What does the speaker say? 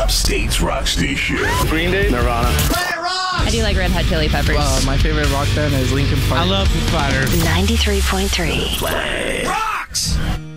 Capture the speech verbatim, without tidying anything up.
Upstate's rock station. Green Day, Nirvana. Let it rock! I do like Red Hot Chili Peppers. Uh, my favorite rock band is Linkin Park. I love Foo Fighters. ninety-three point three. Play. Rocks!